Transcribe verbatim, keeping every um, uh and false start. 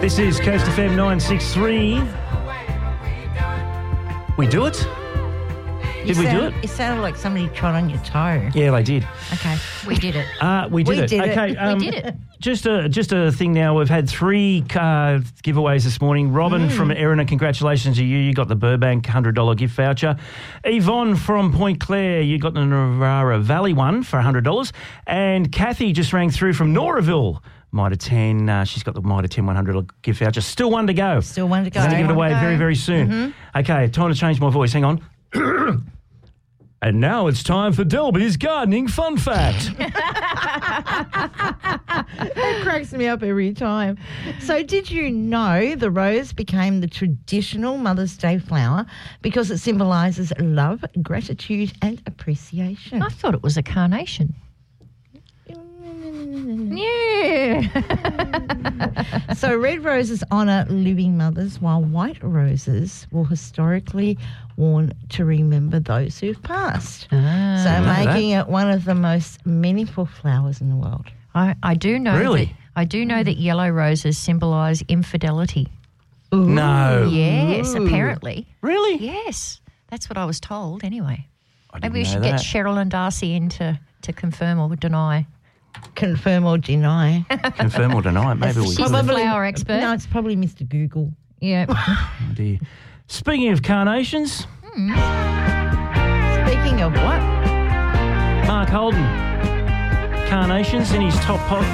This is Coast F M nine six three. We do it? Did You we do sound- it? It sounded like somebody trod on your toe. Yeah, they did. Okay. We did it. Uh, we did We it. did it. okay, We um, did it. Just a just a thing now. We've had three uh, giveaways this morning. Robin from Erina, congratulations to you. You got the Burbank one hundred dollars gift voucher. Yvonne from Point Clare, you got the Narara Valley one for one hundred dollars. And Kathy just rang through from Noraville. Mitre ten, uh, she's got the Mitre ten one hundred dollars gift voucher. Still one to go. Still one to go. Going to give it One away to go. very, very soon. Mm-hmm. Okay, time to change my voice. Hang on. And now it's time for Delby's Gardening Fun Fact. That cracks me up every time. So did you know the rose became the traditional Mother's Day flower because it symbolises love, gratitude and appreciation? I thought it was a carnation. Yeah. So red roses honour living mothers, while white roses were historically worn to remember those who've passed. Ah. So know that. making it one of the most meaningful flowers in the world. I, I do know Really? that I do know that yellow roses symbolise infidelity. No. Yes, apparently. Really? Yes. That's what I was told anyway. I didn't Maybe we know should that. get Cheryl and Darcy in to, to confirm or deny. Confirm or deny. Confirm or deny. Maybe we She's could. the flower expert. No, it's probably Mister Google. Yeah. Oh, dear. Speaking of carnations, Speaking of what? Mark Holden. Carnations in his top pot.